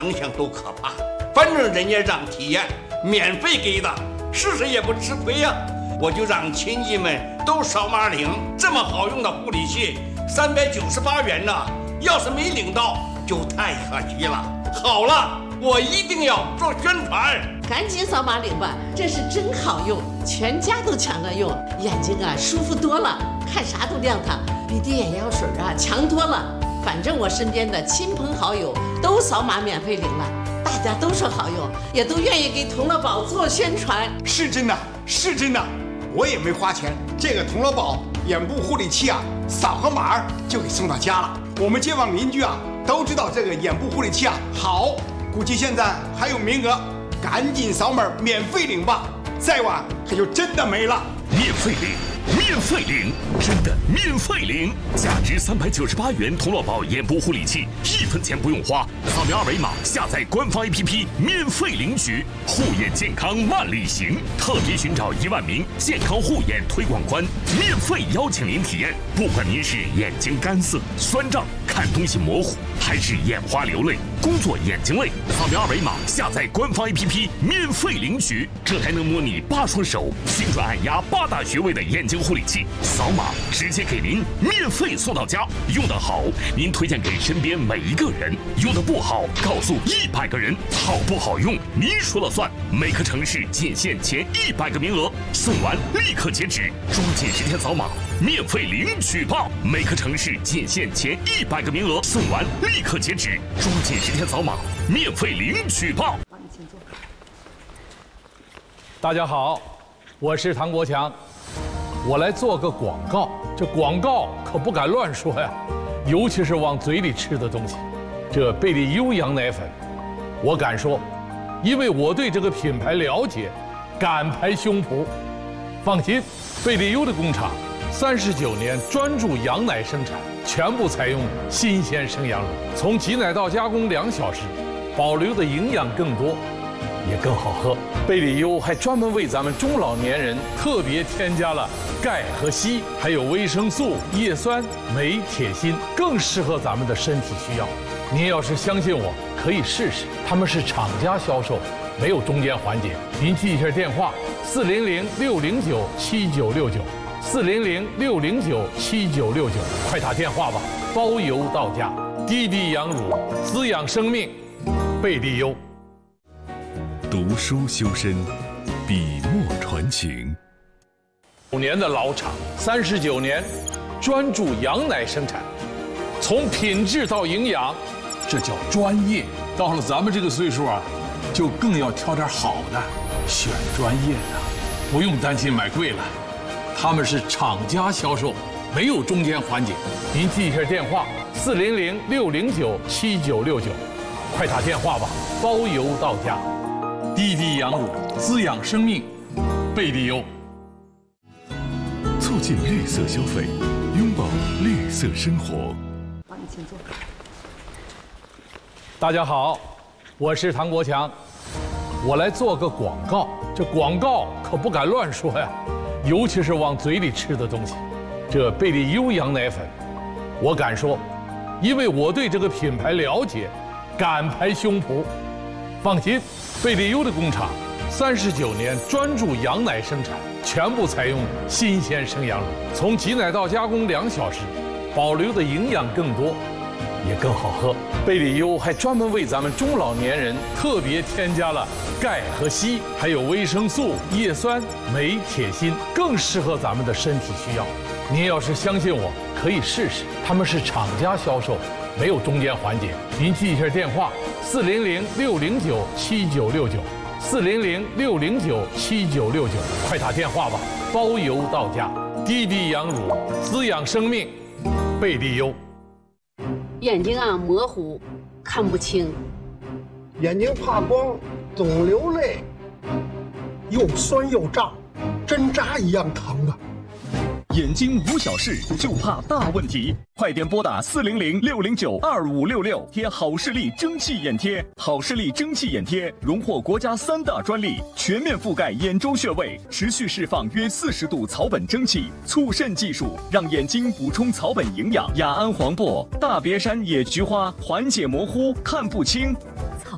想都可怕。反正人家让体验，免费给的，试试也不吃亏呀。我就让亲戚们都扫码领，这么好用的护理器，398元呢。要是没领到，就太可惜了。好了，我一定要做宣传， 赶紧扫码领吧，这是真好用，全家都抢着用，眼睛啊舒服多了，看啥都亮堂，比滴眼药水啊强多了。反正我身边的亲朋好友都扫码免费领了，大家都说好用，也都愿意给童乐宝做宣传。 是真的，是真的，我也没花钱，这个童乐宝眼部护理器啊，扫个码就给送到家了。我们街坊邻居啊都知道这个眼部护理器啊好，估计现在还有名额，赶紧扫码免费领吧，再晚可就真的没了。 免费领，免费领，真的免费领！价值398元童乐宝眼部护理器，1分钱不用花，扫描二维码下载官方 APP 免费领取。护眼健康万里行，特别寻找1万名健康护眼推广官，免费邀请您体验。不管您是眼睛干涩、酸胀、看东西模糊，还是眼花流泪、工作眼睛累，扫描二维码下载官方 APP 免费领取。这还能模拟8双手、精准按压8大穴位的眼睛护理器，扫码直接给您免费送到家。用得好，您推荐给身边每一个人；用得不好，告诉100个人。好不好用，您说了算。每个城市仅限前100个名额，送完立刻截止，抓紧时间扫码，免费领取吧！每个城市仅限前100个名额，送完立刻截止，抓紧时间扫码，免费领取吧！ 大家好，我是唐国强，我来做个广告。这广告可不敢乱说呀，尤其是往嘴里吃的东西。这贝利优羊奶粉，我敢说，因为我对这个品牌了解，敢拍胸脯。放心，贝利优的工厂39年专注羊奶生产，全部采用新鲜生羊乳，从挤奶到加工2小时，保留的营养更多，也更好喝。贝利优还专门为咱们中老年人特别添加了钙和硒，还有维生素、叶酸、镁、铁、锌，更适合咱们的身体需要。您要是相信我，可以试试。他们是厂家销售，没有中间环节。您记一下电话：400-609-7969，400-609-7969，快打电话吧，包邮到家。滴滴羊乳，滋养生命，贝利优。 读书修身，笔墨传情。 5年的老厂，39年，专注羊奶生产，从品质到营养，这叫专业。到了咱们这个岁数啊，就更要挑点好的，选专业的，不用担心买贵了。他们是厂家销售，没有中间环节。您记一下电话：400-609-7969，快打电话吧，包邮到家。滴滴羊乳，滋养生命，贝利优。 促进绿色消费，拥抱绿色生活。 请坐。 大家好，我是唐国强，我来做个广告。这广告可不敢乱说呀，尤其是往嘴里吃的东西。这贝利优羊奶粉，我敢说，因为我对这个品牌了解，敢拍胸脯。放心，贝利优的工厂39年专注羊奶生产，全部采用新鲜生羊乳，从挤奶到加工2小时，保留的营养更多，也更好喝。贝利优还专门为咱们中老年人特别添加了钙和硒，还有维生素、叶酸、镁、铁、锌，更适合咱们的身体需要。您要是相信我，可以试试。他们是厂家销售，没有中间环节。您记一下电话：400-609-7969，400-609-7969，快打电话吧，包邮到家。滴滴羊乳，滋养生命，贝利优。 眼睛啊模糊，看不清， 眼睛怕光，总流泪，又酸又胀，针扎一样疼啊！ 眼睛无小事，就怕大问题。快点拨打400-609-2566，贴好视力蒸汽眼贴。好视力蒸汽眼贴荣获国家3大专利，全面覆盖眼周穴位，持续释放约40度草本蒸汽，促渗技术让眼睛补充草本营养。雅安黄柏、大别山野菊花缓解模糊看不清。 草